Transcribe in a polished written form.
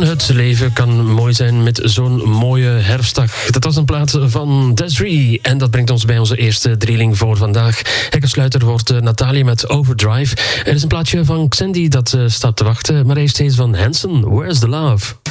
het leven kan mooi zijn met zo'n mooie herfstdag. Dat was een plaat van Desiree. En dat brengt ons bij onze eerste drieling voor vandaag. Hekkersluiter wordt Natalie met Overdrive. Er is een plaatje van Xandy dat staat te wachten. Maar eerst eens van Hanson, Where's the Love?